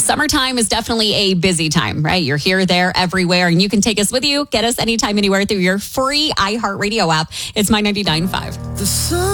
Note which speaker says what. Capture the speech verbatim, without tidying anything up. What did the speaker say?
Speaker 1: summertime is definitely a busy time, right? You're here, there, everywhere, and you can take us with you. Get us anytime, anywhere through your free iHeartRadio app. It's My ninety-nine point five.